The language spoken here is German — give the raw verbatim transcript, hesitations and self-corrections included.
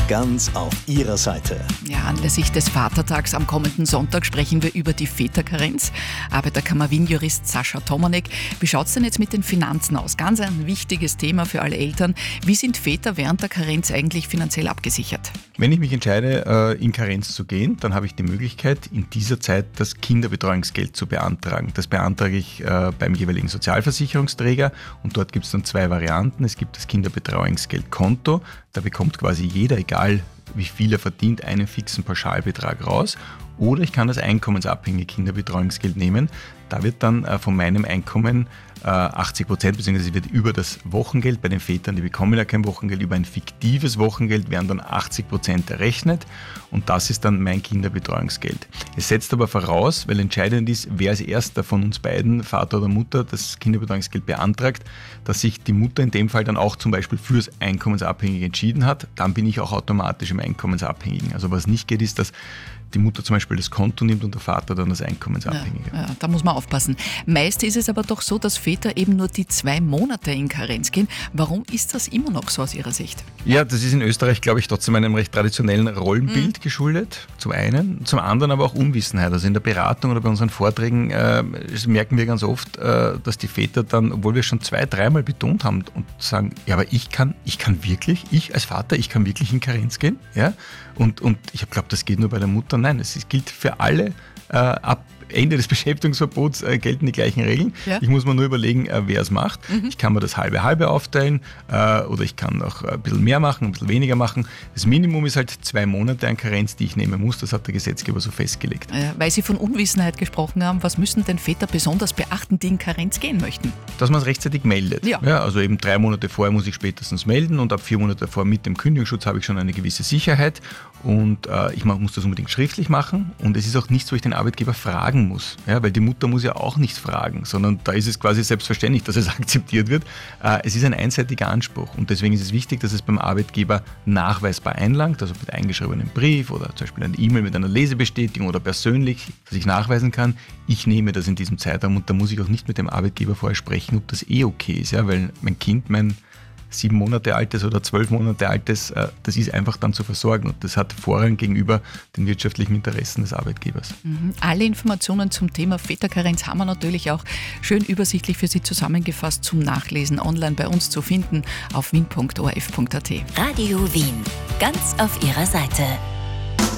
ganz auf Ihrer Seite. Ja, anlässlich des Vatertags am kommenden Sonntag sprechen wir über die Väterkarenz. Arbeiterkammer Wien-Jurist Sascha Tomanek. Wie schaut es denn jetzt mit den Finanzen aus? Ganz ein wichtiges Thema für alle Eltern. Wie sind Väter während der Karenz eigentlich finanziell abgesichert? Wenn ich mich entscheide, in Karenz zu gehen, dann habe ich die Möglichkeit, in dieser Zeit das Kinderbetreuungsgeld zu beantragen. Das beantrage ich beim jeweiligen Sozialversicherungsträger und dort gibt es dann zwei Varianten. Es gibt das Kinderbetreuungsgeldkonto, da bekommt quasi jeder, egal wie viel er verdient, einen fixen Pauschalbetrag raus. Oder ich kann das einkommensabhängige Kinderbetreuungsgeld nehmen. Da wird dann äh, von meinem Einkommen äh, achtzig Prozent, beziehungsweise wird über das Wochengeld, bei den Vätern, die bekommen ja kein Wochengeld, über ein fiktives Wochengeld werden dann achtzig Prozent errechnet und das ist dann mein Kinderbetreuungsgeld. Es setzt aber voraus, weil entscheidend ist, wer als erster von uns beiden, Vater oder Mutter, das Kinderbetreuungsgeld beantragt, dass sich die Mutter in dem Fall dann auch zum Beispiel fürs Einkommensabhängige entschieden hat, dann bin ich auch automatisch im Einkommensabhängigen. Also was nicht geht, ist, dass die Mutter zum Beispiel das Konto nimmt und der Vater dann das Einkommensabhängige. Ja, ja, da muss man aufpassen. Meist ist es aber doch so, dass Väter eben nur die zwei Monate in Karenz gehen. Warum ist das immer noch so aus Ihrer Sicht? Ja, das ist in Österreich, glaube ich, trotzdem einem recht traditionellen Rollenbild mhm. geschuldet, zum einen. Zum anderen aber auch Unwissenheit. Also in der Beratung oder bei unseren Vorträgen äh, merken wir ganz oft, äh, dass die Väter dann, obwohl wir schon zwei, dreimal betont haben und sagen, ja, aber ich kann, ich kann wirklich, ich als Vater, ich kann wirklich in Karenz gehen. Ja? Und, und ich habe glaubt, das geht nur bei der Mutter. Nein, es gilt für alle. Äh, ab Ende des Beschäftigungsverbots äh, gelten die gleichen Regeln. Ja. Ich muss mir nur überlegen, äh, wer es macht. Mhm. Ich kann mir das halbe-halbe aufteilen äh, oder ich kann auch ein bisschen mehr machen, ein bisschen weniger machen. Das Minimum ist halt zwei Monate an Karenz, die ich nehmen muss. Das hat der Gesetzgeber so festgelegt. Äh, weil Sie von Unwissenheit gesprochen haben, was müssen denn Väter besonders beachten, die in Karenz gehen möchten? Dass man es rechtzeitig meldet. Ja. Ja, also eben drei Monate vorher muss ich spätestens melden und ab vier Monate vor mit dem Kündigungsschutz habe ich schon eine gewisse Sicherheit und äh, ich muss das unbedingt schriftlich machen und es ist auch nichts, wo ich den Arbeitgeber fragen muss, ja, weil die Mutter muss ja auch nichts fragen, sondern da ist es quasi selbstverständlich, dass es akzeptiert wird. Äh, es ist ein einseitiger Anspruch und deswegen ist es wichtig, dass es beim Arbeitgeber nachweisbar einlangt, also mit eingeschriebenem Brief oder zum Beispiel eine E-Mail mit einer Lesebestätigung oder persönlich, dass ich nachweisen kann, ich nehme das in diesem Zeitraum und da muss ich auch nicht mit dem Arbeitgeber vorher sprechen, ob das eh okay ist, ja, weil mein Kind, mein sieben Monate altes oder zwölf Monate altes, das ist einfach dann zu versorgen und das hat Vorrang gegenüber den wirtschaftlichen Interessen des Arbeitgebers. Mhm. Alle Informationen zum Thema Väterkarenz haben wir natürlich auch schön übersichtlich für Sie zusammengefasst zum Nachlesen online bei uns zu finden auf wien punkt o r f punkt a t. Radio Wien, ganz auf Ihrer Seite.